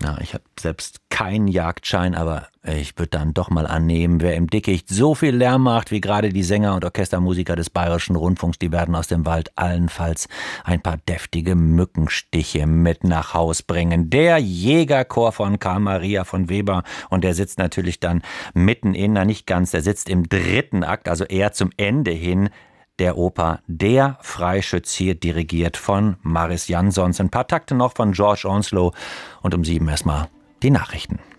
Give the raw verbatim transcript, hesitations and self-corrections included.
Ja, ich habe selbst keinen Jagdschein, aber ich würde dann doch mal annehmen, wer im Dickicht so viel Lärm macht wie gerade die Sänger und Orchestermusiker des Bayerischen Rundfunks, die werden aus dem Wald allenfalls ein paar deftige Mückenstiche mit nach Haus bringen. Der Jägerchor von Karl Maria von Weber, und der sitzt natürlich dann mitten in, na nicht ganz, der sitzt im dritten Akt, also eher zum Ende hin, der Oper Der Freischütz, hier dirigiert von Mariss Jansons. Ein paar Takte noch von George Onslow und um sieben erstmal die Nachrichten.